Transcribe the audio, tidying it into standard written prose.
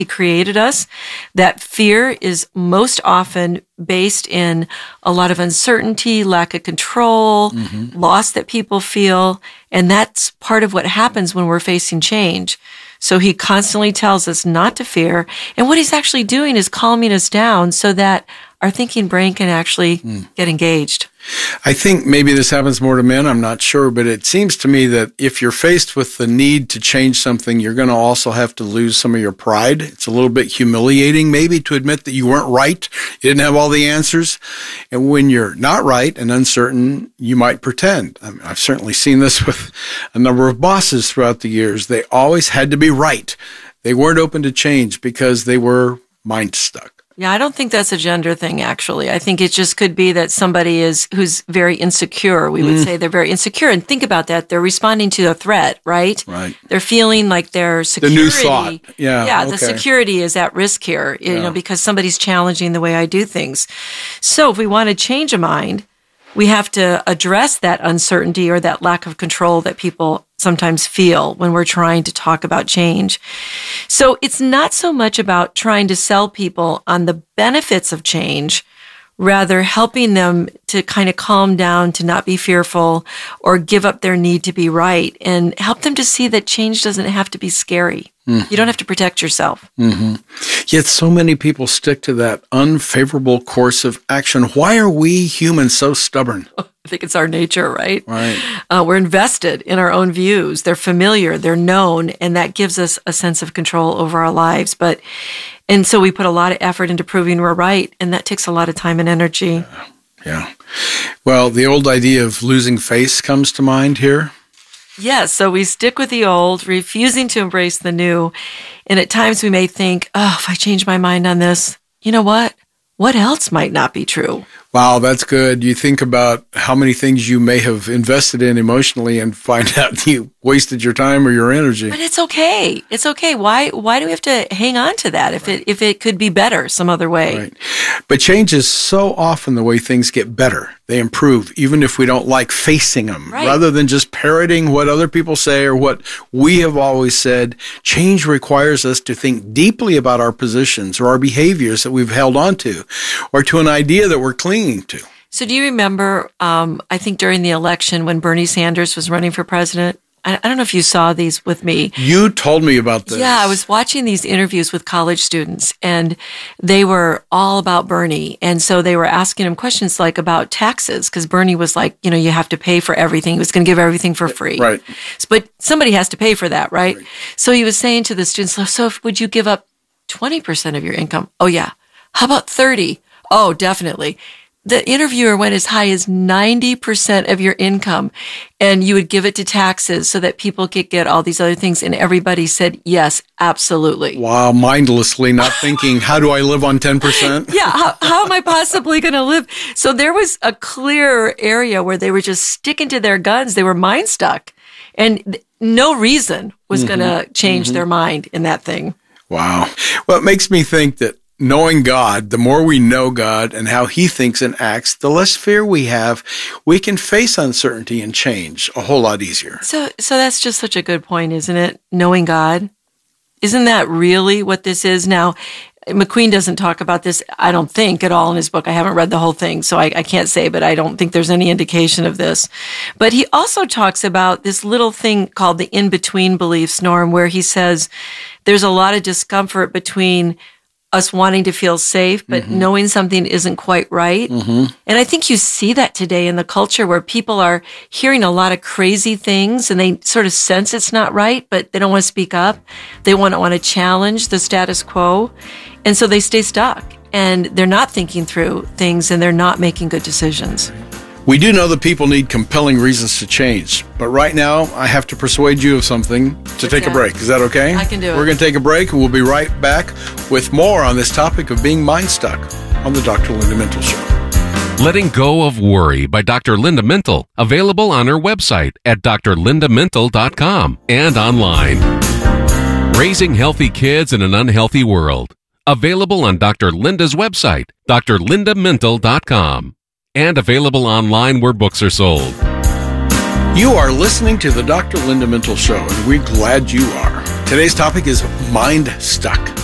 He created us. That fear is most often based in a lot of uncertainty, lack of control, loss that people feel. And that's part of what happens when we're facing change. So he constantly tells us not to fear. And what he's actually doing is calming us down so that our thinking brain can actually get engaged. I think maybe this happens more to men. I'm not sure, but it seems to me that if you're faced with the need to change something, you're going to also have to lose some of your pride. It's a little bit humiliating maybe to admit that you weren't right. You didn't have all the answers. And when you're not right and uncertain, you might pretend. I mean, I've certainly seen this with a number of bosses throughout the years. They always had to be right. They weren't open to change because they were mind stuck. Yeah, I don't think that's a gender thing, actually. I think it just could be that somebody who's very insecure. We would say they're very insecure. And think about that. They're responding to a threat, right? Right. They're feeling like their security. The new thought. Yeah, the security is at risk here, you know, because somebody's challenging the way I do things. So if we want to change a mind, we have to address that uncertainty or that lack of control that people sometimes feel when we're trying to talk about change. So it's not so much about trying to sell people on the benefits of change, rather helping them to kind of calm down, to not be fearful or give up their need to be right, and help them to see that change doesn't have to be scary. You don't have to protect yourself. Yet so many people stick to that unfavorable course of action. Why are we humans so stubborn? I think it's our nature, right? Right. We're invested in our own views. They're familiar, they're known, and that gives us a sense of control over our lives. And so we put a lot of effort into proving we're right, and that takes a lot of time and energy. Yeah. Well, the old idea of losing face comes to mind here. Yes, so we stick with the old, refusing to embrace the new. And at times we may think, oh, if I change my mind on this, you know what? What else might not be true? Wow, that's good. You think about how many things you may have invested in emotionally and find out you wasted your time or your energy. But it's okay. It's okay. Why do we have to hang on to that if it could be better some other way? Right. But change is so often the way things get better. They improve, even if we don't like facing them. Right. Rather than just parroting what other people say or what we have always said, change requires us to think deeply about our positions or our behaviors that we've held on to, or to an idea that we're clinging to. So do you remember, I think during the election when Bernie Sanders was running for president? I don't know if you saw these with me. You told me about this. Yeah, I was watching these interviews with college students, and they were all about Bernie. And so they were asking him questions like about taxes, because Bernie was like, you know, you have to pay for everything. He was going to give everything for free. Right. But somebody has to pay for that, right? So he was saying to the students, so would you give up 20% of your income? Oh, yeah. How about 30? Oh, definitely. The interviewer went as high as 90% of your income, and you would give it to taxes so that people could get all these other things. And everybody said, yes, absolutely. Wow, mindlessly not thinking, how do I live on 10%? Yeah, how am I possibly going to live? So there was a clear area where they were just sticking to their guns. They were mind stuck, and no reason was going to change their mind in that thing. Wow. Well, it makes me think that knowing God, the more we know God and how he thinks and acts, the less fear we have. We can face uncertainty and change a whole lot easier. So that's just such a good point, isn't it? Knowing God. Isn't that really what this is? Now, McQueen doesn't talk about this, I don't think, at all in his book. I haven't read the whole thing, so I can't say, but I don't think there's any indication of this. But he also talks about this little thing called the in-between beliefs, Norm, where he says there's a lot of discomfort between us wanting to feel safe, but knowing something isn't quite right. And I think you see that today in the culture where people are hearing a lot of crazy things and they sort of sense it's not right, but they don't want to speak up. They want to challenge the status quo. And so they stay stuck and they're not thinking through things and they're not making good decisions. We do know that people need compelling reasons to change, but right now I have to persuade you of something to take a break. Is that okay? I can do it. We're going to take a break and we'll be right back with more on this topic of being mind stuck on the Dr. Linda Mintle Show. Letting Go of Worry by Dr. Linda Mintle, available on her website at drlindamintle.com and online. Raising Healthy Kids in an Unhealthy World, available on Dr. Linda's website, drlindamintle.com. And available online where books are sold. You are listening to the Dr. Linda Mintle Show, and we're glad you are. Today's topic is mind stuck.